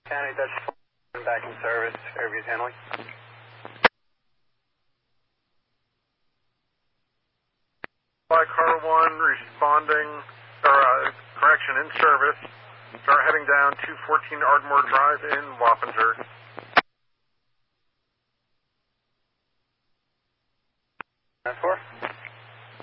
County, that's back in service. Fairview's handling. By car 1 responding, correction, in service. Start heading down 214 Ardmore Drive in Wappinger. That's 4.